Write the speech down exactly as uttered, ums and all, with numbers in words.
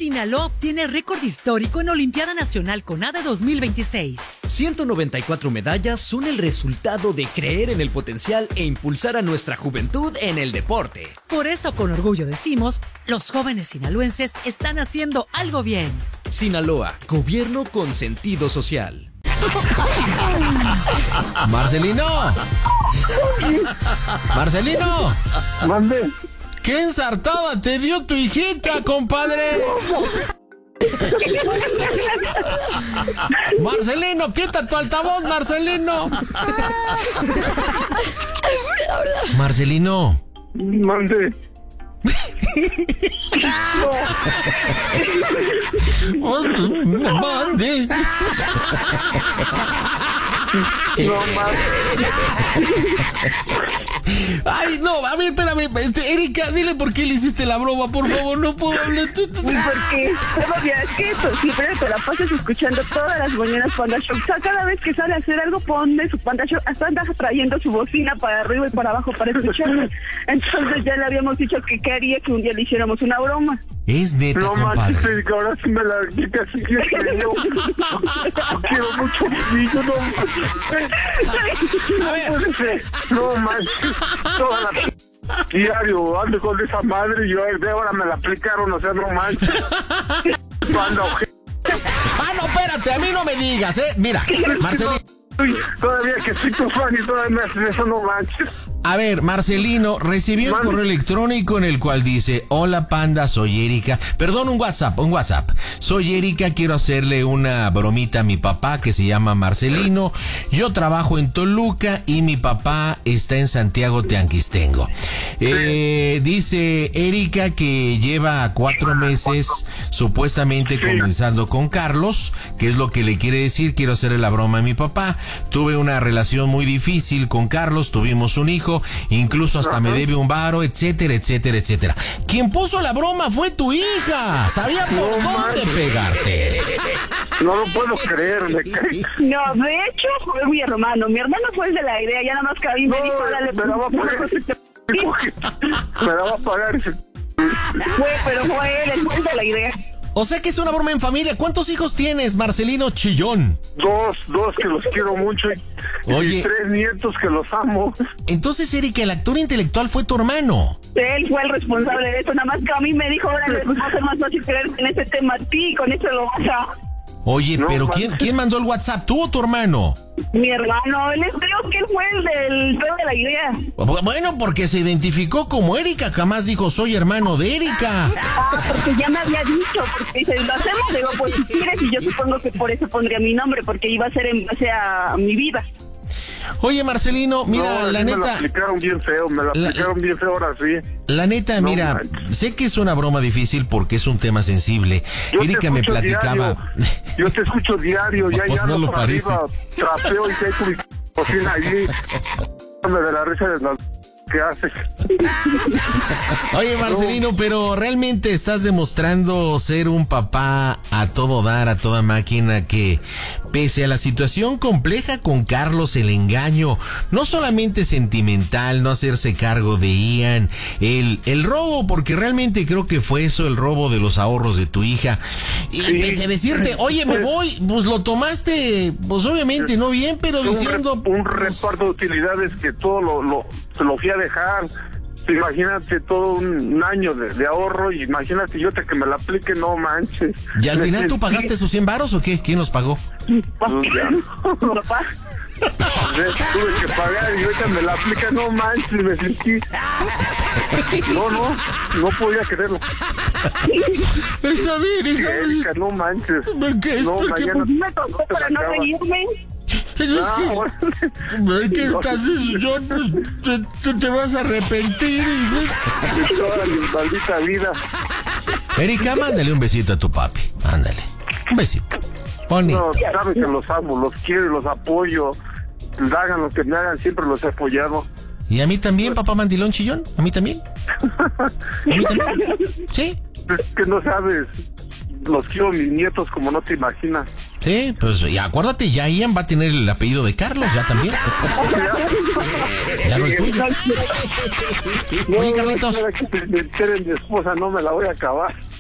Sinaloa obtiene récord histórico en Olimpiada Nacional CONADE dos mil veintiséis. ciento noventa y cuatro medallas son el resultado de creer en el potencial e impulsar a nuestra juventud en el deporte. Por eso, con orgullo decimos, los jóvenes sinaloenses están haciendo algo bien. Sinaloa, gobierno con sentido social. ¡Marcelino! ¡Marcelino! Mande. ¿Qué ensartada te dio tu hijita, compadre? Marcelino, quita tu altavoz, Marcelino. Marcelino. Mande. Mande. No mames. Ay, no, a ver, espérame, este, Erika, dile por qué le hiciste la broma, por favor, no puedo hablar. Porque todavía es que eso, siempre te la pasas escuchando todas las mañanas Panda Show. O sea, cada vez que sale a hacer algo, pone su Panda Show, hasta anda trayendo su bocina para arriba y para abajo para escucharlo. Entonces ya le habíamos dicho que quería que un día le hiciéramos una broma. Es neta, No compadre. manches, Erika, ahora sí me la quitas. Sí, que yo quiero mucho a mi hijo, no A ver. puede ser. No manches, toda la diario ando con esa madre y yo de ahora me la aplicaron, o sea, no manches. Cuando Ah, no, espérate, a mí no me digas, ¿eh? Mira, Marcelino. todavía que soy tu fan y todavía me haces eso, no manches. A ver, Marcelino recibió un Mande. correo electrónico en el cual dice: hola Panda, soy Erika. Perdón, un WhatsApp, un WhatsApp. Soy Erika, quiero hacerle una bromita a mi papá que se llama Marcelino. Yo trabajo en Toluca y mi papá está en Santiago Teanquistengo. Eh, dice Erika que lleva cuatro meses supuestamente conversando con Carlos, que es lo que le quiere decir: quiero hacerle la broma a mi papá. Tuve una relación muy difícil con Carlos, tuvimos un hijo, incluso hasta me debe un varo, etcétera, etcétera, etcétera. Quien puso la broma fue tu hija. Sabía por No, dónde manches. pegarte. No lo puedo creer, me cae. No, de hecho fue mi hermano. Mi hermano fue el de la idea, ya nada más que a mí me No, dijo, dale, me la va a pagar ese me la va a pagar ese fue, pero fue él, él fue el de la idea. O sea que es una broma en familia. ¿Cuántos hijos tienes, Marcelino Chillón? Dos, dos que los quiero mucho y, Oye. y tres nietos que los amo. Entonces, Erika, el actor intelectual fue tu hermano. Él fue el responsable de eso, nada más que a mí me dijo, órale, pues va a ser más fácil creer en ese tema a ti, con eso lo vas a... Oye, No, pero man. ¿quién, ¿quién mandó el WhatsApp? ¿Tú o tu hermano? Mi hermano, él es, creo que él fue el del feo de la idea. Bueno, porque se identificó como Erika, jamás dijo soy hermano de Erika. Ah, porque ya me había dicho, porque dice, lo hacemos, digo, pues si quieres, y yo supongo que por eso pondría mi nombre, porque iba a ser en base a mi vida. Oye, Marcelino, mira, No, la sí me la neta, aplicaron bien feo, me la La- aplicaron bien feo ahora sí. la neta, No mira, manches. sé que es una broma difícil porque es un tema sensible. Yo te Erika me escucho platicaba. diario. Yo te escucho diario, ya Pues ya no ando lo por parece. arriba, trapeo y tengo mi cocina allí. Me de la risa de las que haces. Oye, Marcelino, pero realmente estás demostrando ser un papá a todo dar, a toda máquina, que pese a la situación compleja con Carlos, el engaño, no solamente sentimental, no hacerse cargo de Ian, el, el robo, porque realmente creo que fue eso, el robo de los ahorros de tu hija. Y Sí. pese a decirte, oye, me voy, pues lo tomaste, pues obviamente no bien, pero Un, diciendo... re- un pues, reparto de utilidades que todo lo, lo, se lo fui a dejar. Imagínate todo un, un año de, de ahorro y imagínate yo te que me la aplique, no manches. ¿Y al Me final tú sentí- pagaste esos cien varos o qué? ¿Quién los pagó? Pues ya. Papá. Tuve que pagar y ahorita me la aplica, no manches, me sentí. No, no, no podía creerlo. Está bien, hija. Erika, no manches. ¿Qué es? No, ¿Por qué? mañana Me tocó no te para no sacaba. reírme. Pero es Ah, que, bueno. es que No. estás yo, pues, te, te- te vas a arrepentir. Y... Toda mi maldita vida. Erika, mándale un besito a tu papi. Ándale. Un besito. Bonito. No, sabes que los amo, los quiero y los apoyo. Hagan lo que me hagan, siempre los he apoyado. ¿Y a mí también, papá mandilón chillón? ¿A mí también? ¿A mí también? ¿Sí? Es que no sabes, los quiero mis nietos como no te imaginas. Sí, pues y acuérdate, ya Ian va a tener el apellido de Carlos, ya también. Ya no el tuyo. No, Oye, Carlitos. cada que se me entere mi esposa no me la voy a acabar.